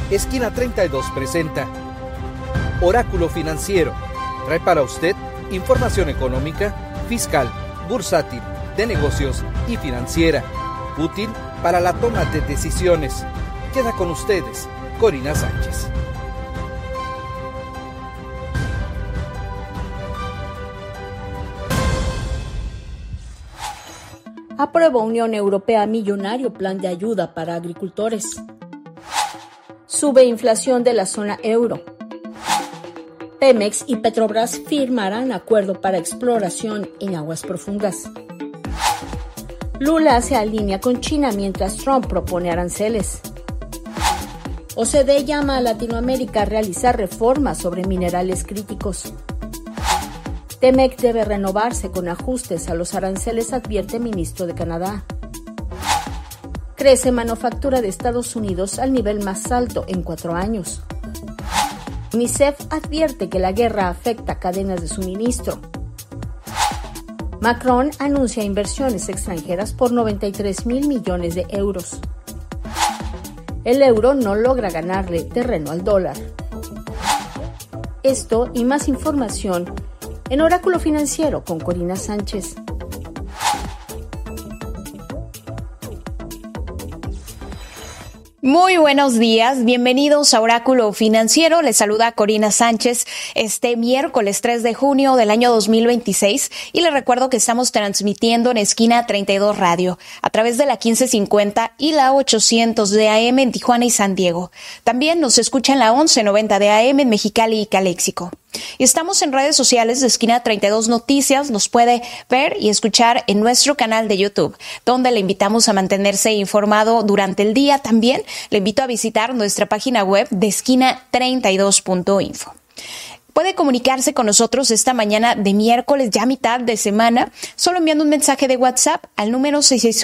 Esquina 32 presenta Oráculo Financiero. Trae para usted información económica, fiscal, bursátil, de negocios y financiera, útil para la toma de decisiones. Queda con ustedes, Corina Sánchez. Aprueba Unión Europea millonario plan de ayuda para agricultores. Sube inflación de la zona euro. Pemex y Petrobras firmarán acuerdo para exploración en aguas profundas. Lula se alinea con China mientras Trump propone aranceles. OCDE llama a Latinoamérica a realizar reformas sobre minerales críticos. TEMEC debe renovarse con ajustes a los aranceles, advierte ministro de Canadá. Crece manufactura de Estados Unidos al nivel más alto en 4 años. UNICEF advierte que la guerra afecta cadenas de suministro. Macron anuncia inversiones extranjeras por 93.000 millones de euros. El euro no logra ganarle terreno al dólar. Esto y más información en Oráculo Financiero con Corina Sánchez. Muy buenos días, bienvenidos a Oráculo Financiero. Les saluda Corina Sánchez este miércoles 3 de junio del año 2026 y les recuerdo que estamos transmitiendo en Esquina 32 Radio a través de la 1550 y la 800 de AM en Tijuana y San Diego. También nos escucha en la 1190 de AM en Mexicali y Caléxico. Y estamos en redes sociales de Esquina 32 Noticias. Nos puede ver y escuchar en nuestro canal de YouTube, donde le invitamos a mantenerse informado durante el día. También le invito a visitar nuestra página web de esquina32.info. Puede comunicarse con nosotros esta mañana de miércoles, ya mitad de semana, solo enviando un mensaje de WhatsApp al número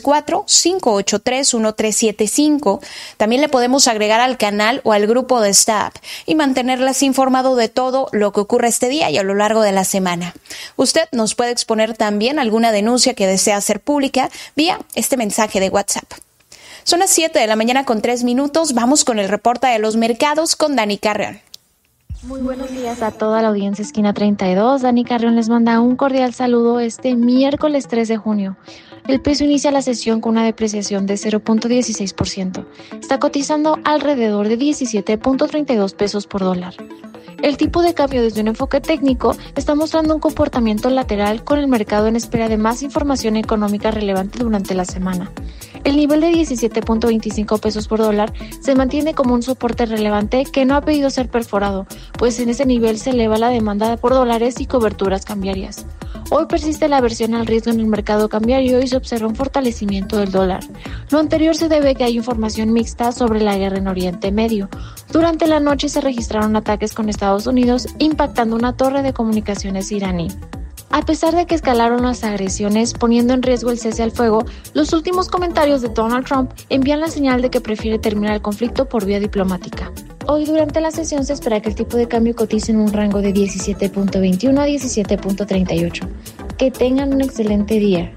664-583-1375. También le podemos agregar al canal o al grupo de staff y mantenerlas informado de todo lo que ocurre este día y a lo largo de la semana. Usted nos puede exponer también alguna denuncia que desea hacer pública vía este mensaje de WhatsApp. Son las 7 de la mañana con 3 minutos. Vamos con el reporte de los mercados con Dani Carreón. Muy buenos días a toda la audiencia Esquina 32. Dani Carrión les manda un cordial saludo este miércoles 3 de junio. El peso inicia la sesión con una depreciación de 0.16%. Está cotizando alrededor de 17.32 pesos por dólar. El tipo de cambio desde un enfoque técnico está mostrando un comportamiento lateral con el mercado en espera de más información económica relevante durante la semana. El nivel de 17.25 pesos por dólar se mantiene como un soporte relevante que no ha podido ser perforado, pues en ese nivel se eleva la demanda por dólares y coberturas cambiarias. Hoy persiste la aversión al riesgo en el mercado cambiario y se observa un fortalecimiento del dólar. Lo anterior se debe a que hay información mixta sobre la guerra en Oriente Medio. Durante la noche se registraron ataques con Estados Unidos impactando una torre de comunicaciones iraní. A pesar de que escalaron las agresiones poniendo en riesgo el cese al fuego, los últimos comentarios de Donald Trump envían la señal de que prefiere terminar el conflicto por vía diplomática. Hoy durante la sesión se espera que el tipo de cambio cotice en un rango de 17.21 a 17.38. Que tengan un excelente día.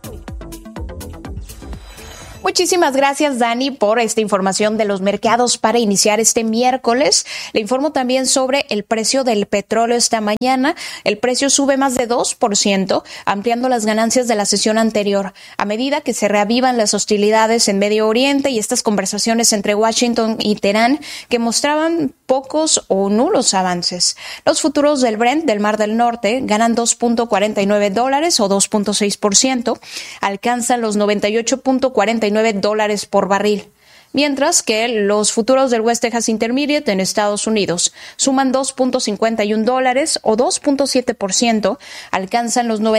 Muchísimas gracias, Dani, por esta información de los mercados para iniciar este miércoles. Le informo también sobre el precio del petróleo esta mañana. El precio sube más de 2%, ampliando las ganancias de la sesión anterior, a medida que se reavivan las hostilidades en Medio Oriente y estas conversaciones entre Washington y Teherán que mostraban pocos o nulos avances. Los futuros del Brent del Mar del Norte ganan $2.49 o 2.6%, alcanzan los $98.49 por barril, mientras que los futuros del West Texas Intermediate en Estados Unidos suman $2.51 o 2.7%, alcanzan los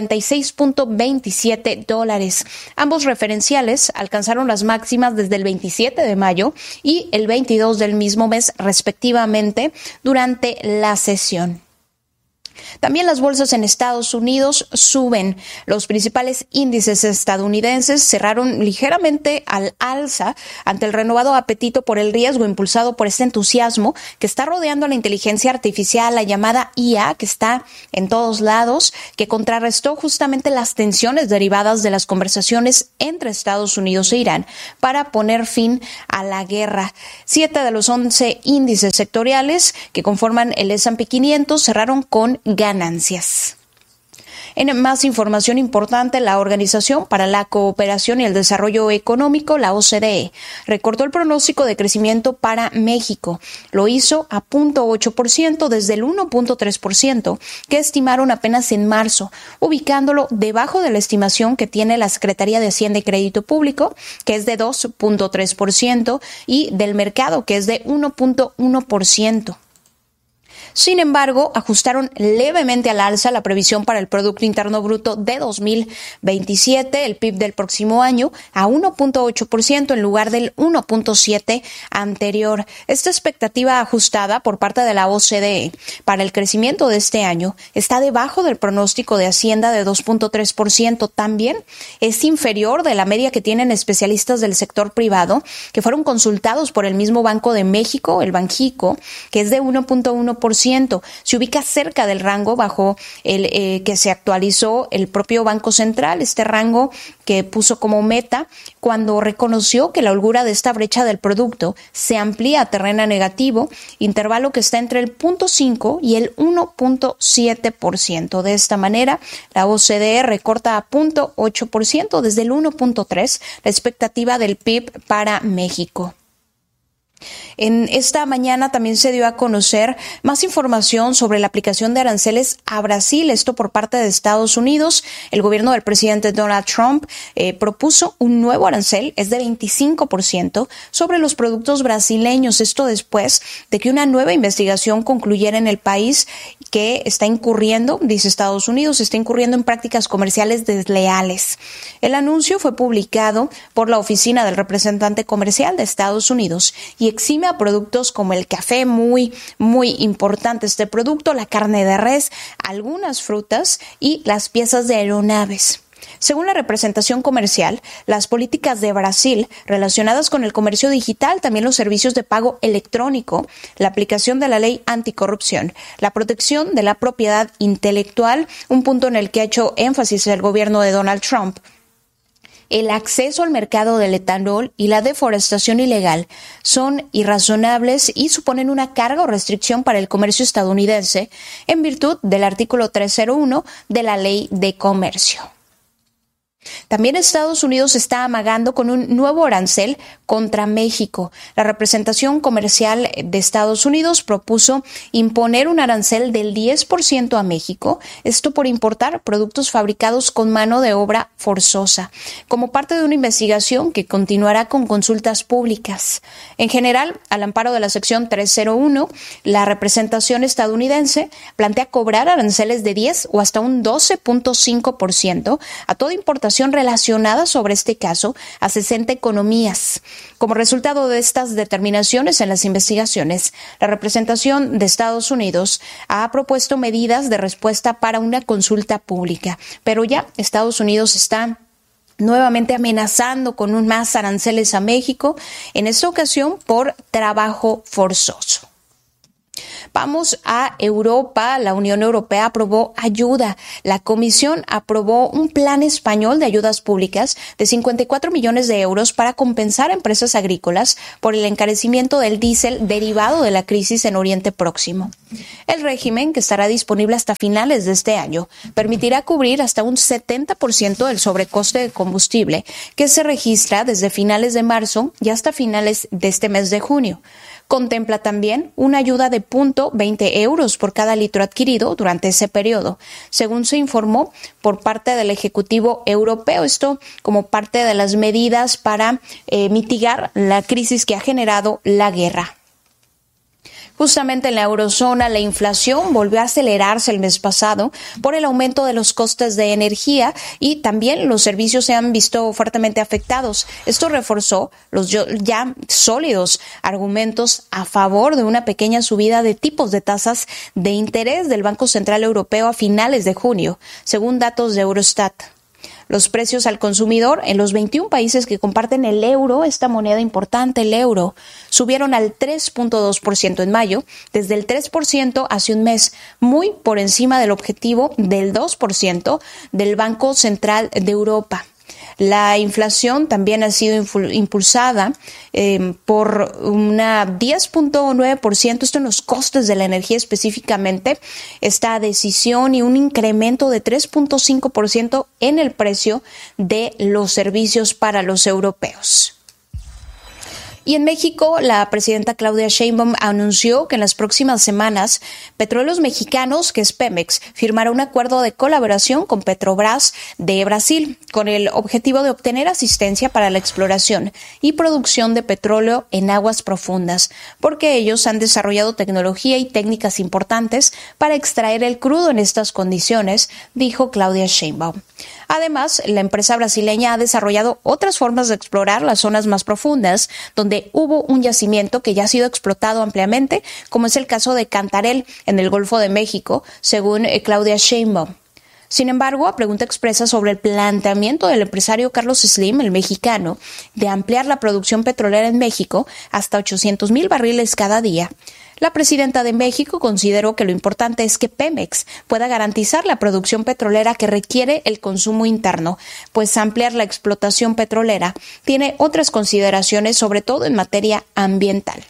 $96.27. Ambos referenciales alcanzaron las máximas desde el 27 de mayo y el 22 del mismo mes, respectivamente, durante la sesión. También las bolsas en Estados Unidos suben. Los principales índices estadounidenses cerraron ligeramente al alza ante el renovado apetito por el riesgo impulsado por este entusiasmo que está rodeando a la inteligencia artificial, la llamada IA, que está en todos lados, que contrarrestó justamente las tensiones derivadas de las conversaciones entre Estados Unidos e Irán para poner fin a la guerra. 7 de los 11 índices sectoriales que conforman el S&P 500 cerraron con ganancias. En más información importante, la Organización para la Cooperación y el Desarrollo Económico, la OCDE, recortó el pronóstico de crecimiento para México. Lo hizo a 0.8% desde el 1.3% que estimaron apenas en marzo, ubicándolo debajo de la estimación que tiene la Secretaría de Hacienda y Crédito Público, que es de 2.3%, y del mercado, que es de 1.1%. Sin embargo, ajustaron levemente al alza la previsión para el Producto Interno Bruto de 2027, el PIB del próximo año, a 1.8% en lugar del 1.7% anterior. Esta expectativa ajustada por parte de la OCDE para el crecimiento de este año está debajo del pronóstico de Hacienda de 2.3%. También es inferior de la media que tienen especialistas del sector privado, que fueron consultados por el mismo Banco de México, el Banjico, que es de 1.1%. Se ubica cerca del rango bajo el que se actualizó el propio Banco Central, este rango que puso como meta cuando reconoció que la holgura de esta brecha del producto se amplía a terreno negativo, intervalo que está entre el 0.5 y el 1.7%. De esta manera, la OCDE recorta a 0.8% desde el 1.3% la expectativa del PIB para México. En esta mañana también se dio a conocer más información sobre la aplicación de aranceles a Brasil, esto por parte de Estados Unidos. El gobierno del presidente Donald Trump propuso un nuevo arancel, es de 25%, sobre los productos brasileños, esto después de que una nueva investigación concluyera en el país que está incurriendo, dice Estados Unidos, está incurriendo en prácticas comerciales desleales. El anuncio fue publicado por la Oficina del Representante Comercial de Estados Unidos y exime a productos como el café, muy importante este producto, la carne de res, algunas frutas y las piezas de aeronaves. Según la representación comercial, las políticas de Brasil relacionadas con el comercio digital, también los servicios de pago electrónico, la aplicación de la ley anticorrupción, la protección de la propiedad intelectual, un punto en el que ha hecho énfasis el gobierno de Donald Trump, el acceso al mercado del etanol y la deforestación ilegal son irrazonables y suponen una carga o restricción para el comercio estadounidense en virtud del artículo 301 de la Ley de Comercio. También Estados Unidos está amagando con un nuevo arancel contra México. La representación comercial de Estados Unidos propuso imponer un arancel del 10% a México, esto por importar productos fabricados con mano de obra forzosa, como parte de una investigación que continuará con consultas públicas. En general, al amparo de la sección 301, la representación estadounidense plantea cobrar aranceles de 10 o hasta un 12.5% a toda importación relacionada sobre este caso a 60 economías. Como resultado de estas determinaciones en las investigaciones, la representación de Estados Unidos ha propuesto medidas de respuesta para una consulta pública, pero ya Estados Unidos está nuevamente amenazando con un más aranceles a México, en esta ocasión por trabajo forzoso. Vamos a Europa. La Unión Europea aprobó ayuda. La Comisión aprobó un plan español de ayudas públicas de 54 millones de euros para compensar a empresas agrícolas por el encarecimiento del diésel derivado de la crisis en Oriente Próximo. El régimen, que estará disponible hasta finales de este año, permitirá cubrir hasta un 70% del sobrecoste de combustible que se registra desde finales de marzo y hasta finales de este mes de junio. Contempla también una ayuda de 0.20 euros por cada litro adquirido durante ese periodo, según se informó por parte del Ejecutivo Europeo. Esto como parte de las medidas para mitigar la crisis que ha generado la guerra. Justamente en la eurozona, la inflación volvió a acelerarse el mes pasado por el aumento de los costes de energía y también los servicios se han visto fuertemente afectados. Esto reforzó los ya sólidos argumentos a favor de una pequeña subida de tipos de tasas de interés del Banco Central Europeo a finales de junio, según datos de Eurostat. Los precios al consumidor en los 21 países que comparten el euro, esta moneda importante, el euro, subieron al 3.2% en mayo, desde el 3% hace un mes, muy por encima del objetivo del 2% del Banco Central de Europa. La inflación también ha sido impulsada por una 10.9%, esto en los costes de la energía específicamente, esta decisión y un incremento de 3.5% en el precio de los servicios para los europeos. Y en México, la presidenta Claudia Sheinbaum anunció que en las próximas semanas, Petróleos Mexicanos, que es Pemex, firmará un acuerdo de colaboración con Petrobras de Brasil, con el objetivo de obtener asistencia para la exploración y producción de petróleo en aguas profundas, porque ellos han desarrollado tecnología y técnicas importantes para extraer el crudo en estas condiciones, dijo Claudia Sheinbaum. Además, la empresa brasileña ha desarrollado otras formas de explorar las zonas más profundas, donde hubo un yacimiento que ya ha sido explotado ampliamente, como es el caso de Cantarell, en el Golfo de México, según Claudia Sheinbaum. Sin embargo, a pregunta expresa sobre el planteamiento del empresario Carlos Slim, el mexicano, de ampliar la producción petrolera en México hasta 800,000 barriles cada día, la presidenta de México consideró que lo importante es que Pemex pueda garantizar la producción petrolera que requiere el consumo interno, pues ampliar la explotación petrolera tiene otras consideraciones, sobre todo en materia ambiental.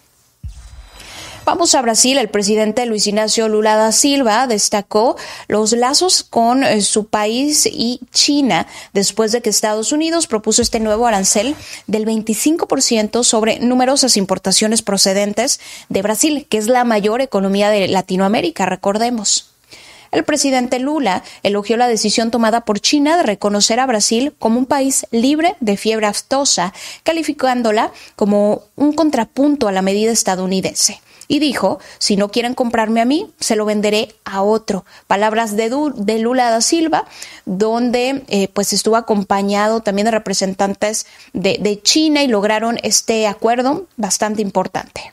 Vamos a Brasil. El presidente Luis Ignacio Lula da Silva destacó los lazos con su país y China después de que Estados Unidos propuso este nuevo arancel del 25% sobre numerosas importaciones procedentes de Brasil, que es la mayor economía de Latinoamérica, recordemos. El presidente Lula elogió la decisión tomada por China de reconocer a Brasil como un país libre de fiebre aftosa, calificándola como un contrapunto a la medida estadounidense. Y dijo, si no quieren comprarme a mí, se lo venderé a otro. Palabras de Lula da Silva, donde pues estuvo acompañado también de representantes de China y lograron este acuerdo bastante importante.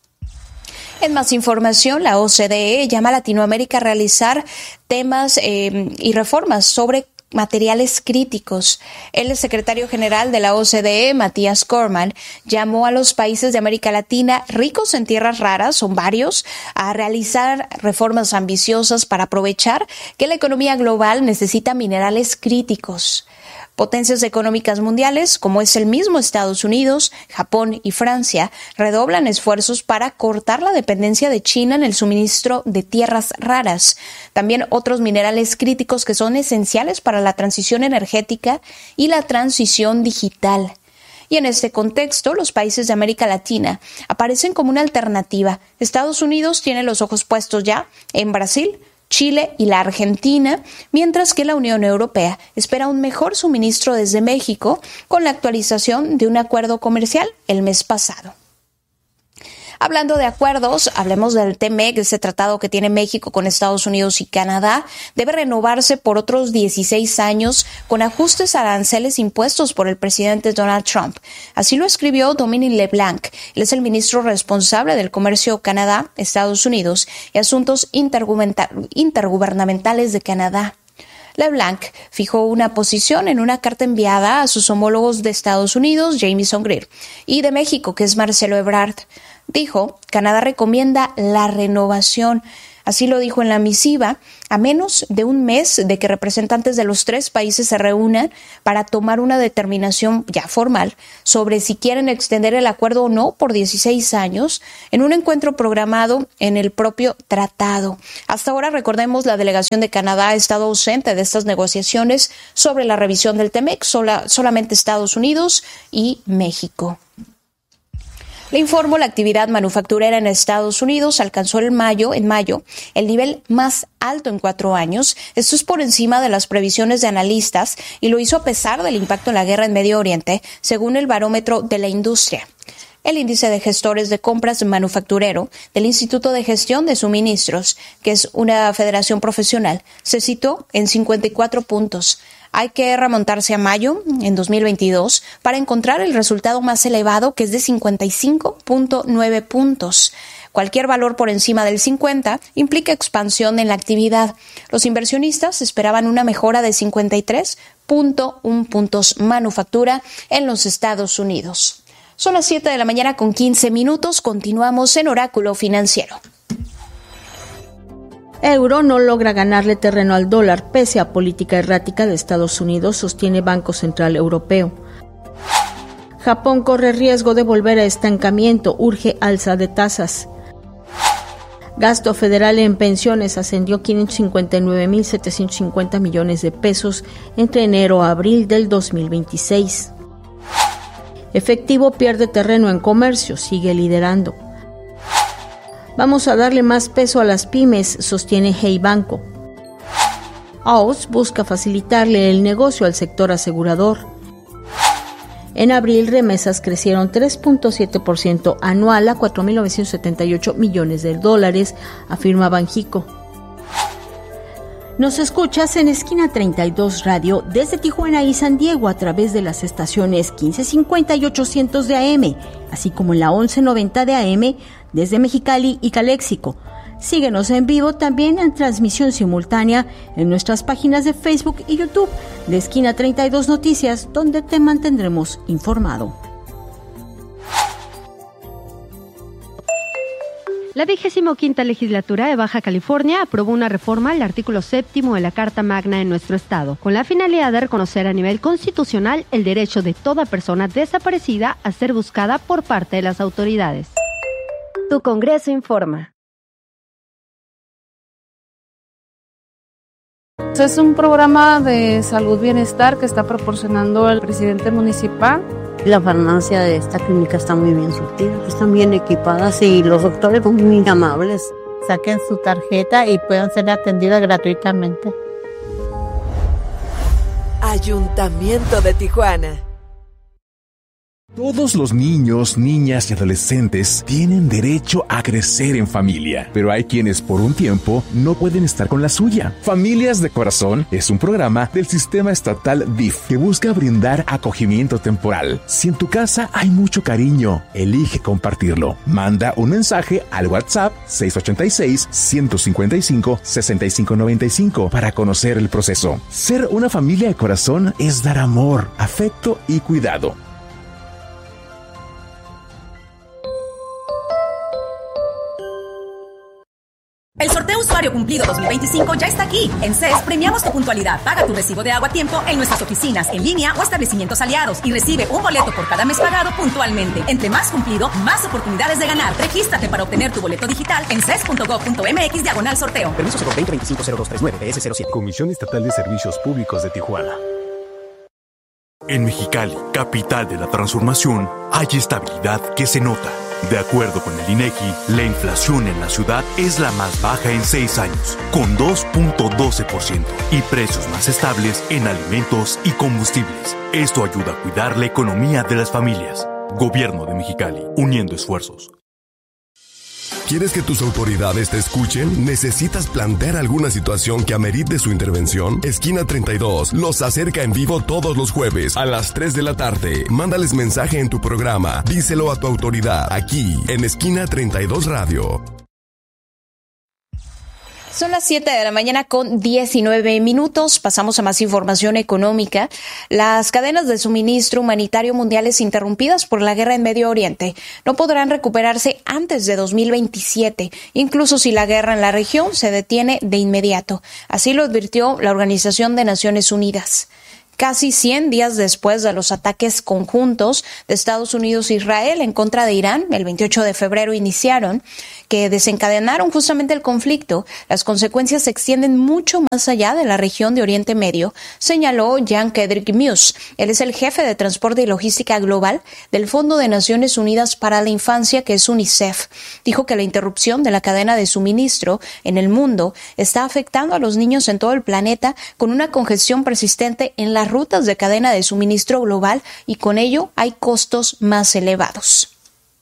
En más información, la OCDE llama a Latinoamérica a realizar temas y reformas sobre materiales críticos. El secretario general de la OCDE, Matías Corman, llamó a los países de América Latina ricos en tierras raras, son varios, a realizar reformas ambiciosas para aprovechar que la economía global necesita minerales críticos. Potencias económicas mundiales, como es el mismo Estados Unidos, Japón y Francia, redoblan esfuerzos para cortar la dependencia de China en el suministro de tierras raras. También otros minerales críticos que son esenciales para la transición energética y la transición digital. Y en este contexto, los países de América Latina aparecen como una alternativa. Estados Unidos tiene los ojos puestos ya en Brasil, Chile y la Argentina, mientras que la Unión Europea espera un mejor suministro desde México con la actualización de un acuerdo comercial el mes pasado. Hablando de acuerdos, hablemos del TMEC, ese tratado que tiene México con Estados Unidos y Canadá. Debe renovarse por otros 16 años con ajustes a aranceles impuestos por el presidente Donald Trump. Así lo escribió Dominique LeBlanc. Él es el ministro responsable del comercio Canadá, Estados Unidos y asuntos intergubernamentales de Canadá. LeBlanc fijó una posición en una carta enviada a sus homólogos de Estados Unidos, Jamieson Greer, y de México, que es Marcelo Ebrard. Dijo, Canadá recomienda la renovación. Así lo dijo en la misiva, a menos de un mes de que representantes de los tres países se reúnan para tomar una determinación ya formal sobre si quieren extender el acuerdo o no por 16 años en un encuentro programado en el propio tratado. Hasta ahora, recordemos, la delegación de Canadá ha estado ausente de estas negociaciones sobre la revisión del TMEC, solamente Estados Unidos y México. Le informo, la actividad manufacturera en Estados Unidos alcanzó en mayo el nivel más alto en 4 años. Esto es por encima de las previsiones de analistas y lo hizo a pesar del impacto en la guerra en Medio Oriente, según el barómetro de la industria. El índice de gestores de compras manufacturero del Instituto de Gestión de Suministros, que es una federación profesional, se situó en 54 puntos. Hay que remontarse a mayo, en 2022, para encontrar el resultado más elevado, que es de 55.9 puntos. Cualquier valor por encima del 50 implica expansión en la actividad. Los inversionistas esperaban una mejora de 53.1 puntos manufactura en los Estados Unidos. Son las 7 de la mañana con 15 minutos. Continuamos en Oráculo Financiero. Euro no logra ganarle terreno al dólar pese a política errática de Estados Unidos, sostiene Banco Central Europeo. Japón corre riesgo de volver a estancamiento, urge alza de tasas. Gasto federal en pensiones ascendió a 559.750 millones de pesos entre enero a abril del 2026. Efectivo pierde terreno en comercio, sigue liderando. Vamos a darle más peso a las pymes, sostiene Hey Banco. AOS busca facilitarle el negocio al sector asegurador. En abril, remesas crecieron 3.7% anual a 4.978 millones de dólares, afirma Banjico. Nos escuchas en Esquina 32 Radio desde Tijuana y San Diego a través de las estaciones 1550 y 800 de AM, así como en la 1190 de AM desde Mexicali y Caléxico. Síguenos en vivo también en transmisión simultánea en nuestras páginas de Facebook y YouTube de Esquina 32 Noticias, donde te mantendremos informado. La 25ª Legislatura de Baja California aprobó una reforma al artículo 7º de la Carta Magna de nuestro estado, con la finalidad de reconocer a nivel constitucional el derecho de toda persona desaparecida a ser buscada por parte de las autoridades. Tu Congreso informa. Es un programa de salud-bienestar que está proporcionando el presidente municipal. La farmacia de esta clínica está muy bien surtida, están bien equipadas y los doctores son muy amables. Saquen su tarjeta y puedan ser atendidas gratuitamente. Ayuntamiento de Tijuana. Todos los niños, niñas y adolescentes tienen derecho a crecer en familia, pero hay quienes por un tiempo no pueden estar con la suya. Familias de Corazón es un programa del sistema estatal DIF que busca brindar acogimiento temporal. Si en tu casa hay mucho cariño, elige compartirlo. Manda un mensaje al WhatsApp 686-155-6595 para conocer el proceso. Ser una familia de corazón es dar amor, afecto y cuidado. El sorteo Usuario Cumplido 2025 ya está aquí. En CES premiamos tu puntualidad. Paga tu recibo de agua a tiempo en nuestras oficinas, en línea o establecimientos aliados y recibe un boleto por cada mes pagado puntualmente. Entre más cumplido, más oportunidades de ganar. Regístrate para obtener tu boleto digital en ces.gov.mx/sorteo. Permiso 020-250239 PS07. Comisión Estatal de Servicios Públicos de Tijuana. En Mexicali, capital de la transformación, hay estabilidad que se nota. De acuerdo con el INEGI, la inflación en la ciudad es la más baja en 6 años, con 2.12%, y precios más estables en alimentos y combustibles. Esto ayuda a cuidar la economía de las familias. Gobierno de Mexicali, uniendo esfuerzos. ¿Quieres que tus autoridades te escuchen? ¿Necesitas plantear alguna situación que amerite su intervención? Esquina 32 los acerca en vivo todos los jueves a las 3 de la tarde. Mándales mensaje en tu programa. Díselo a tu autoridad aquí en Esquina 32 Radio. Son las 7 de la mañana con 19 minutos. Pasamos a más información económica. Las cadenas de suministro humanitario mundiales interrumpidas por la guerra en Medio Oriente no podrán recuperarse antes de 2027, incluso si la guerra en la región se detiene de inmediato. Así lo advirtió la Organización de Naciones Unidas. Casi 100 días después de los ataques conjuntos de Estados Unidos e Israel en contra de Irán, el 28 de febrero iniciaron, que desencadenaron justamente el conflicto, las consecuencias se extienden mucho más allá de la región de Oriente Medio, señaló Jan-Kedrick Muse. Él es el jefe de Transporte y Logística Global del Fondo de Naciones Unidas para la Infancia, que es UNICEF. Dijo que la interrupción de la cadena de suministro en el mundo está afectando a los niños en todo el planeta con una congestión persistente en las rutas de cadena de suministro global y con ello hay costos más elevados.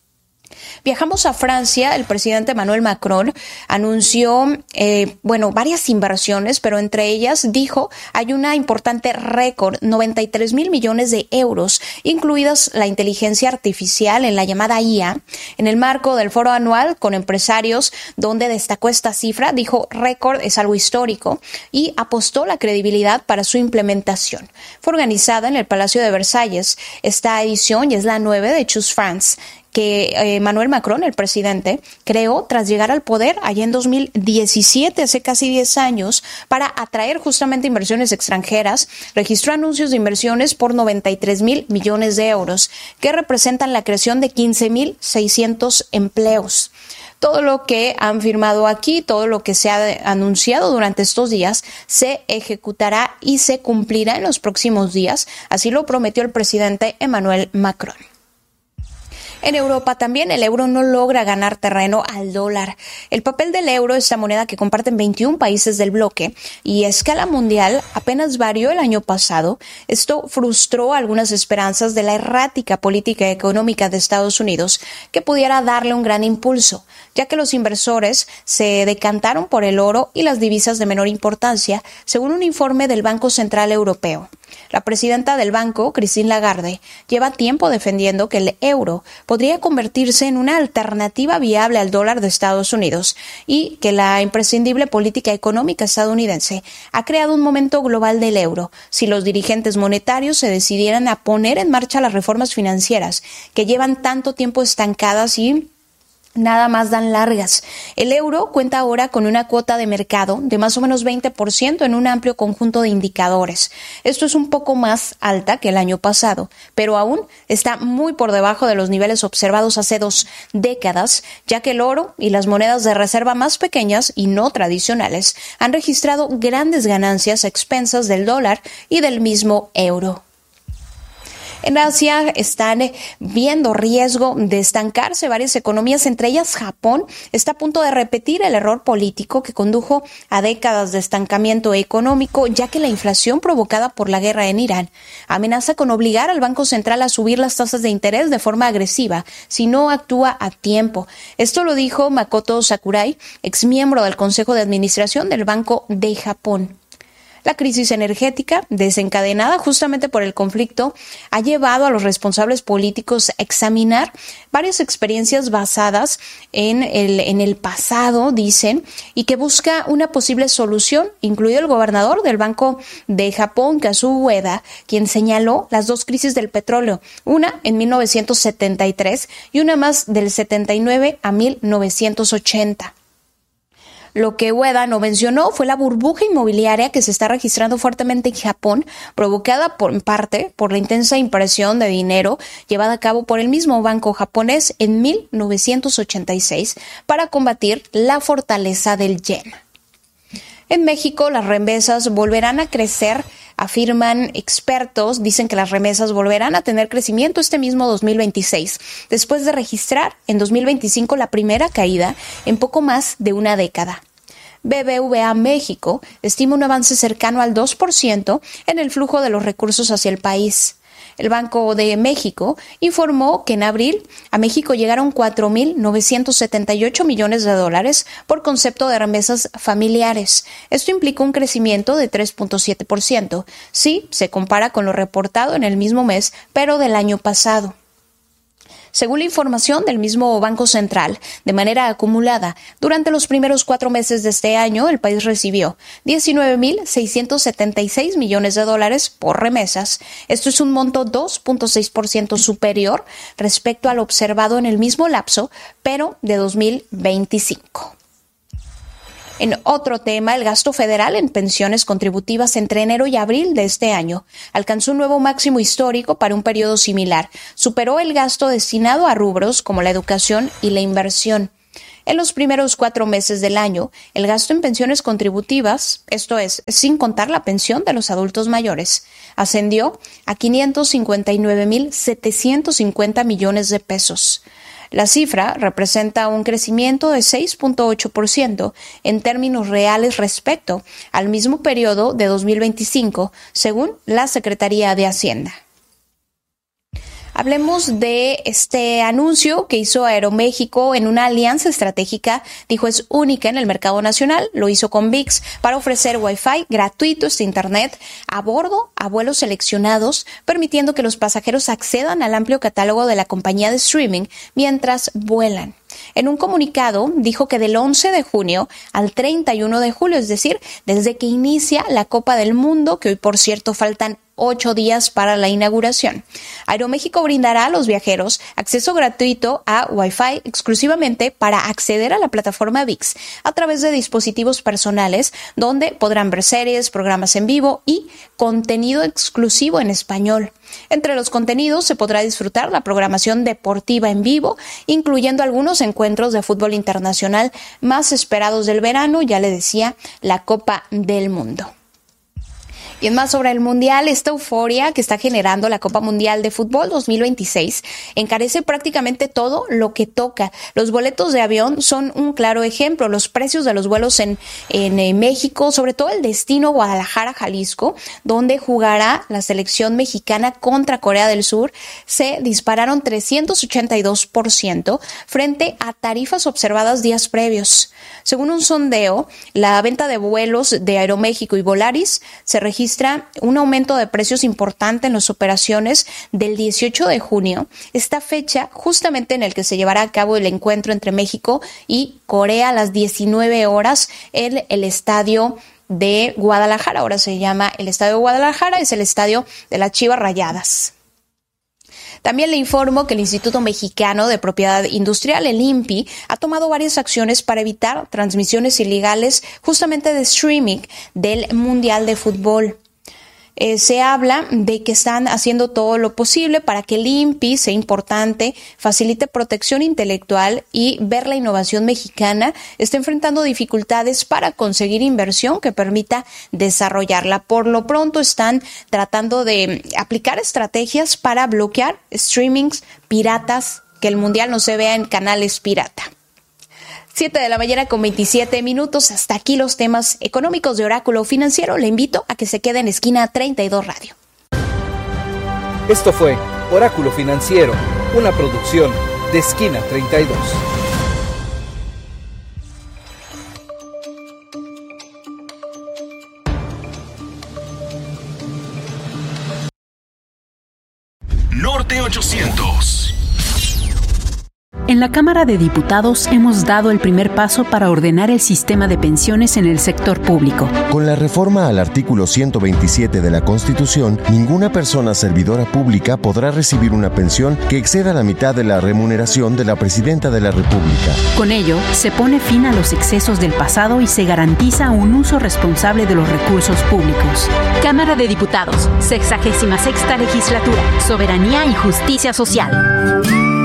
Viajamos a Francia. El presidente Emmanuel Macron anunció, varias inversiones, pero entre ellas dijo hay una importante récord, 93,000 millones de euros, incluidas la inteligencia artificial en la llamada IA, en el marco del foro anual con empresarios, donde destacó esta cifra. Dijo récord es algo histórico y apostó la credibilidad para su implementación. Fue organizada en el Palacio de Versalles. Esta edición ya es la 9 de Choose France, que Emmanuel Macron, el presidente, creó tras llegar al poder allá en 2017, hace casi 10 años, para atraer justamente inversiones extranjeras. Registró anuncios de inversiones por 93,000 millones de euros, que representan la creación de 15,600 empleos. Todo lo que han firmado aquí, todo lo que se ha anunciado durante estos días, se ejecutará y se cumplirá en los próximos días. Así lo prometió el presidente Emmanuel Macron. En Europa también el euro no logra ganar terreno al dólar. El papel del euro, esta moneda que comparten 21 países del bloque y a escala mundial, apenas varió el año pasado. Esto frustró algunas esperanzas de la errática política económica de Estados Unidos, que pudiera darle un gran impulso, ya que los inversores se decantaron por el oro y las divisas de menor importancia, según un informe del Banco Central Europeo. La presidenta del banco, Christine Lagarde, lleva tiempo defendiendo que el euro podría convertirse en una alternativa viable al dólar de Estados Unidos y que la imprescindible política económica estadounidense ha creado un momento global del euro si los dirigentes monetarios se decidieran a poner en marcha las reformas financieras que llevan tanto tiempo estancadas y nada más dan largas. El euro cuenta ahora con una cuota de mercado de más o menos 20% en un amplio conjunto de indicadores. Esto es un poco más alta que el año pasado, pero aún está muy por debajo de los niveles observados hace 2 décadas, ya que el oro y las monedas de reserva más pequeñas y no tradicionales han registrado grandes ganancias a expensas del dólar y del mismo euro. En Asia están viendo riesgo de estancarse varias economías, entre ellas Japón. Está a punto de repetir el error político que condujo a décadas de estancamiento económico, ya que la inflación provocada por la guerra en Irán amenaza con obligar al Banco Central a subir las tasas de interés de forma agresiva si no actúa a tiempo. Esto lo dijo Makoto Sakurai, exmiembro del Consejo de Administración del Banco de Japón. La crisis energética, desencadenada justamente por el conflicto, ha llevado a los responsables políticos a examinar varias experiencias basadas en el pasado, dicen, y que busca una posible solución, incluido el gobernador del Banco de Japón, Kazuo Ueda, quien señaló las 2 crisis del petróleo, una en 1973 y una más del 79 a 1980. Lo que Ueda no mencionó fue la burbuja inmobiliaria que se está registrando fuertemente en Japón, provocada en parte por la intensa impresión de dinero llevada a cabo por el mismo banco japonés en 1986 para combatir la fortaleza del yen. En México, las remesas volverán a crecer, afirman expertos. Dicen que las remesas volverán a tener crecimiento este mismo 2026, después de registrar en 2025 la primera caída en poco más de una década. BBVA México estima un avance cercano al 2% en el flujo de los recursos hacia el país. El Banco de México informó que en abril a México llegaron 4,978 millones de dólares por concepto de remesas familiares. Esto implica un crecimiento de 3.7%, si se compara con lo reportado en el mismo mes, pero del año pasado. Según la información del mismo Banco Central, de manera acumulada, durante los primeros 4 meses de este año, el país recibió 19,676 millones de dólares por remesas. Esto es un monto 2.6% superior respecto al observado en el mismo lapso, pero de 2025. En otro tema, el gasto federal en pensiones contributivas entre enero y abril de este año alcanzó un nuevo máximo histórico para un periodo similar. Superó el gasto destinado a rubros como la educación y la inversión. En los primeros 4 meses del año, el gasto en pensiones contributivas, esto es, sin contar la pensión de los adultos mayores, ascendió a 559,750 millones de pesos. La cifra representa un crecimiento de 6.8% en términos reales respecto al mismo periodo de 2025, según la Secretaría de Hacienda. Hablemos de este anuncio que hizo Aeroméxico en una alianza estratégica. Dijo es única en el mercado nacional. Lo hizo con ViX para ofrecer Wi-Fi gratuito, internet a bordo a vuelos seleccionados, permitiendo que los pasajeros accedan al amplio catálogo de la compañía de streaming mientras vuelan. En un comunicado dijo que del 11 de junio al 31 de julio, es decir, desde que inicia la Copa del Mundo, que hoy por cierto faltan 8 días para la inauguración, Aeroméxico brindará a los viajeros acceso gratuito a Wi-Fi exclusivamente para acceder a la plataforma ViX a través de dispositivos personales, donde podrán ver series, programas en vivo y contenido exclusivo en español. Entre los contenidos se podrá disfrutar la programación deportiva en vivo, incluyendo algunos encuentros de fútbol internacional más esperados del verano, ya le decía, la Copa del Mundo. Y en más sobre el Mundial, esta euforia que está generando la Copa Mundial de Fútbol 2026 encarece prácticamente todo lo que toca. Los boletos de avión son un claro ejemplo. Los precios de los vuelos en México, sobre todo el destino Guadalajara, Jalisco, donde jugará la selección mexicana contra Corea del Sur, se dispararon 382% frente a tarifas observadas días previos. Según un sondeo, la venta de vuelos de Aeroméxico y Volaris se registra un aumento de precios importante en las operaciones del 18 de junio, esta fecha justamente en el que se llevará a cabo el encuentro entre México y Corea a las 19 horas en el estadio de Guadalajara. Ahora se llama el Estadio de Guadalajara, es el estadio de las Chivas Rayadas. También le informo que el Instituto Mexicano de Propiedad Industrial, el INPI, ha tomado varias acciones para evitar transmisiones ilegales justamente de streaming del Mundial de Fútbol. Se habla de que están haciendo todo lo posible para que el INPI sea importante, facilite protección intelectual y ver la innovación mexicana está enfrentando dificultades para conseguir inversión que permita desarrollarla. Por lo pronto están tratando de aplicar estrategias para bloquear streamings piratas, que el Mundial no se vea en canales pirata. 7 de la mañana con 27 minutos. Hasta aquí los temas económicos de Oráculo Financiero. Le invito a que se quede en Esquina 32 Radio. Esto fue Oráculo Financiero, una producción de Esquina 32. Norte 800. En la Cámara de Diputados hemos dado el primer paso para ordenar el sistema de pensiones en el sector público. Con la reforma al artículo 127 de la Constitución, ninguna persona servidora pública podrá recibir una pensión que exceda la mitad de la remuneración de la Presidenta de la República. Con ello, se pone fin a los excesos del pasado y se garantiza un uso responsable de los recursos públicos. Cámara de Diputados, 66ª Legislatura, Soberanía y Justicia Social.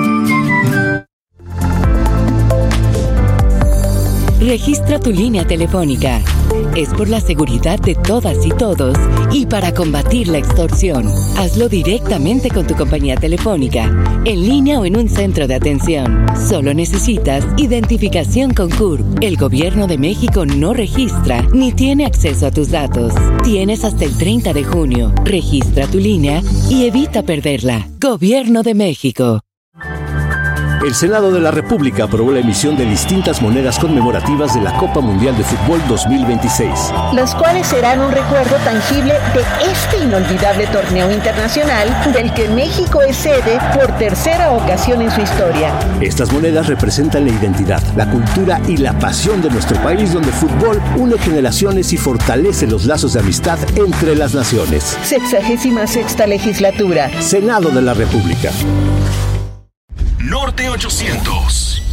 Registra tu línea telefónica. Es por la seguridad de todas y todos y para combatir la extorsión. Hazlo directamente con tu compañía telefónica, en línea o en un centro de atención. Solo necesitas identificación con CURP. El Gobierno de México no registra ni tiene acceso a tus datos. Tienes hasta el 30 de junio. Registra tu línea y evita perderla. Gobierno de México. El Senado de la República aprobó la emisión de distintas monedas conmemorativas de la Copa Mundial de Fútbol 2026. Las cuales serán un recuerdo tangible de este inolvidable torneo internacional del que México es sede por tercera ocasión en su historia. Estas monedas representan la identidad, la cultura y la pasión de nuestro país, donde el fútbol une generaciones y fortalece los lazos de amistad entre las naciones. 66ª Legislatura. Senado de la República. Norte 800.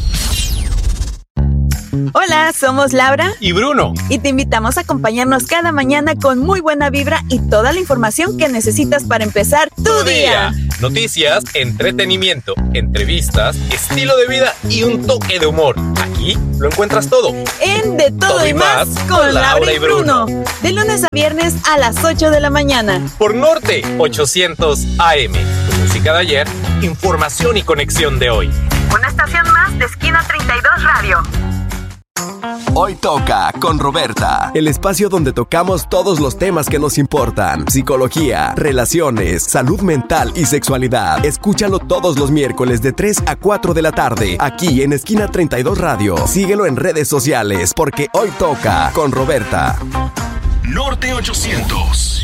Hola, somos Laura y Bruno. Y te invitamos a acompañarnos cada mañana con muy buena vibra y toda la información que necesitas para empezar tu día. Noticias, entretenimiento, entrevistas, estilo de vida y un toque de humor. Aquí lo encuentras todo. En De Todo y Más con Laura y Bruno. De lunes a viernes a las 8 de la mañana. Por Norte 800 AM. Música de ayer, información y conexión de hoy. Una estación más de Esquina 32 Radio. Hoy toca con Roberta, el espacio donde tocamos todos los temas que nos importan: psicología, relaciones, salud mental y sexualidad. Escúchalo todos los miércoles de 3 a 4 de la tarde, aquí en Esquina 32 Radio. Síguelo en redes sociales, porque Hoy toca con Roberta. Norte 800.